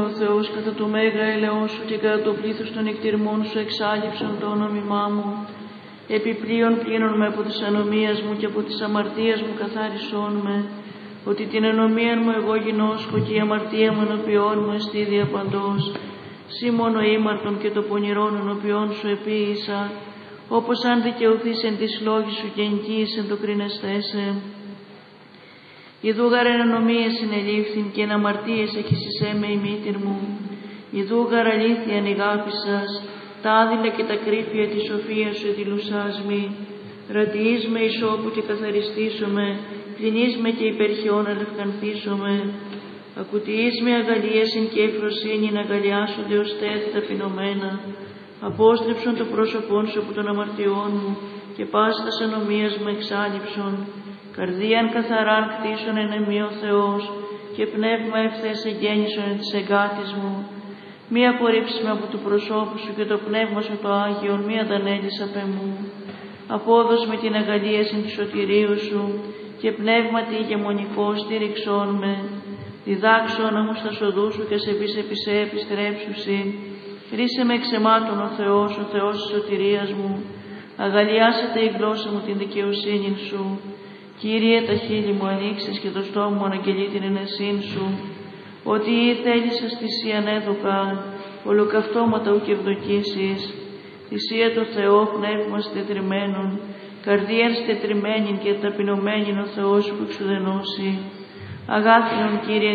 Ο Θεός κατά το μέγα έλεος σου και κατά το πλήθος των εκτιρμών σου εξάλληψαν το όνομά μου. Επιπλέον πλύνων με από της ανομίας μου και από της αμαρτίας μου καθάρισόν με, ότι την ανομία μου εγώ γινώσκω και η αμαρτία μου ενωπιών μου εστί διαπαντός. Σύ μόνο ήμαρτον και το πονηρόν ενωπιών σου επίησα, όπως αν δικαιωθείς εν της λόγης σου και εγγύης εν το κρίνεσθέσαι. Ιδού γαρ εν ανομίες συνελήφθην και εν αμαρτίες εχυσισέ με η μήτηρ μου. Ιδού γαρ αλήθεια εν ηγάπησας, τα άδειλα και τα κρύφια της σοφίας σου εδηλουσάς μη. Ρατιείς με ισόπου και καθαριστήσομαι, πλυνείς με και υπερχιών αλευκανθήσομαι. Ακουτιείς με αγαλίασιν και ευφροσύνη να αγκαλιάσονται ως τέθη ταπεινωμένα. Απόστρεψον το πρόσωπόν σου από των αμαρτιών μου και πάσης ανομίας μου εξάλληψον. Καρδίαν καθαράν κτίσον εν εμεί ο Θεός και πνεύμα ευθές εγγέννησον εν της εγκάτης μου. Μη απορρίψεις με από του προσώπου σου και το πνεύμα σου το Άγιον, μη αντανέλεις απ' εμού. Απόδος με την αγαλίαση του σωτηρίου σου και πνεύματι ηγεμονικό στήριξόν με. Διδάξω να μου στα σοδού σου και σε πεις επισέ επιστρέψουσι. Ρίσε με εξαιμάτων ο Θεός της σωτηρίας μου. Αγαλιάσετε η γλώσσα μου την δικαιοσύνη σου. Κύριε, τα χείλη μου ανοίξεις και το στόμα μου αναγγελεί την ενεσύν σου. Ότι ή θέλησες θυσίαν έδωκα, ολοκαυτώματα ουκ ευδοκίσεις. Θυσία το Θεό πνεύμα στετριμμένον, καρδίαν στετριμμένην και ταπεινωμένην ο Θεός που εξουδενώσει. Αγάθινον Κύριε